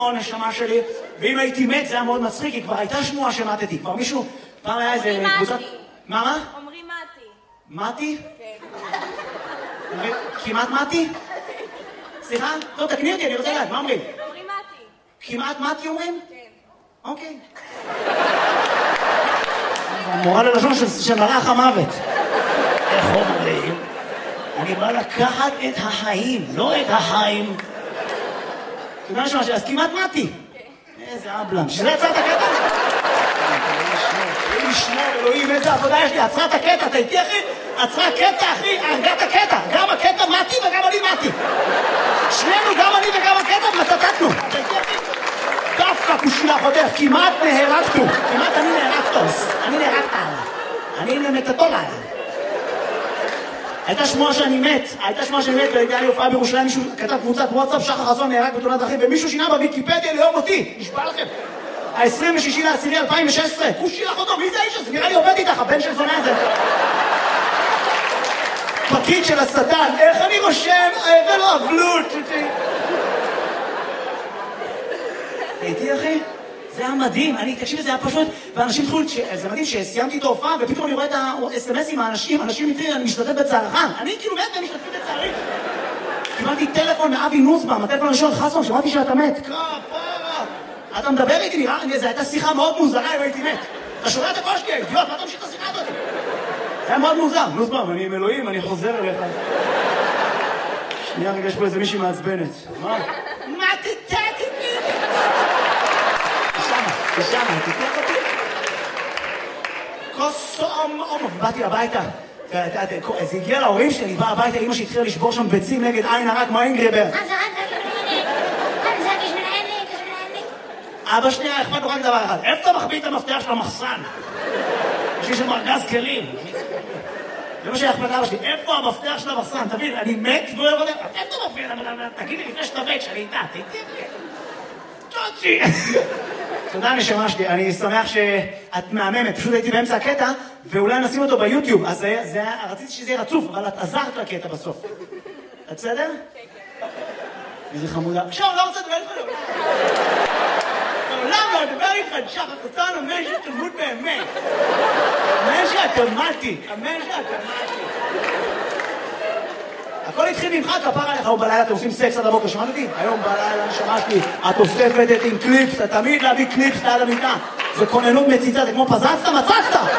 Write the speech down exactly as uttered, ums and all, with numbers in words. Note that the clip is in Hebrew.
נשמה שלי, ואם הייתי מת זה היה מאוד מצחיק, כי כבר הייתה שמועה שמתתי. כבר מישהו, פעם היה איזה קבוצת... מה, מה? אומרים מתי. מתי? כן. כמעט מתי? סליחה? לא, תקני אותי, אני רוצה לדעת, מה אומרים? אומרים מתי. כמעט מתי אומרים? כן. אוקיי. מורה ללשון של מלאך המוות. איך אומרים? אני בא לקחת את החיים, לא את החיים. אתה יודע משהו, אז כמעט מתי. איזה אבלם. שזה עצרת הקטע? אלוהים ישמור, אלוהים, איזה עבודה יש לי. עצרת הקטע, אתה איתי אחי? עצרה קטע אחי, הרגעת הקטע. גם הקטע מתי וגם אני מתי. שנינו, גם אני וגם הקטע, מצטטנו. אתה איתי אחי? דווקא כושייה חודך, כמעט נהרגתו. כמעט אני נהרגתוס. אני נהרגת עליו. אני נמתתו עליו. הייתה שמועה שאני מת, הייתה שמועה שאני מת, והייתה לי הופעה בירושלים, מישהו כתב קבוצת וואטסאפ, שחר חסון נהרג בתאונת דרכים, ומישהו שינה בוויקיפדיה ליום אותי, נשבע לכם. ה-עשרים ושישי לעשירי אלפיים ושש עשרה, כושי לך אותו, מי זה האיש הזה? נראה לי עובד איתך, הבן של זונה הזה. פקיד של השטן, איך אני רושם, ולא אבלות. הייתי אחי? זה היה מדהים, אני, תקשיב, זה היה פשוט, ואנשים התחילו, זה מדהים שסיימתי את ההופעה, ופתאום אני רואה את ה-אס-אם-אסים מהאנשים, אנשים מתחילים, אני משתתף בצערך, אני כאילו מת והם משתתפים בצערי. קיבלתי טלפון מאבי נוסבאום, הטלפון הראשון חסון, שמעתי שאתה מת. כפרה, אתה מדבר איתי, נראה, זו הייתה שיחה מאוד מוזרה אם הייתי מת. אתה שומע את הקול שלי, אידיוט, מה אתה ממשיך את השיחה הזאת? זה היה מאוד מוזר, נוסבאום, אני עם אלוהים, אני חוזר אליך. שנייה רגע, יש פה איזה מישהי מעצבנת. מה? מה תתתי? ושמה, תתלך אותי. כוס אומ אומ, באתי הביתה. זה הגיע להורים שלי, בא הביתה, אמא שהתחילה לשבור שם ביצים נגד עין הרע כמו אינגריבר. אבא שלי היה אכפת לו רק דבר אחד, איפה אתה מחביא את המפתח של המחסן? יש שם ארגז כלים. זה מה שהיה אכפת לאבא שלי, איפה המפתח של המחסן? תבין, אני מת והוא יבוא, איפה אתה מחביא? תגיד לי לפני שאתה מת, שאני איתה, תהייתי לי. תוציא. תודה נשמה שלי, אני שמח שאת מהממת, פשוט הייתי באמצע הקטע, ואולי נשים אותו ביוטיוב, אז רציתי שזה יהיה רצוף, אבל את עזרת לקטע בסוף. את בסדר? כן. איזה חמודה. עכשיו, לא רוצה לדבר איתך לעולם. לעולם לא לדבר איתך, שחר חסון, אמן שתלמוד באמת. אמן שאתה מתי, אמן שאתה מתי. הכל התחיל ממך, כפר עליך, היום בלילה אתם עושים סקס עד הבוקר, שמעת אותי? היום בלילה נשמעתי, את אוספת את עם קליפס, אתה תמיד להביא קליפס ליד המיטה. זה כוננות מציצה, זה כמו פזצת, מצצת!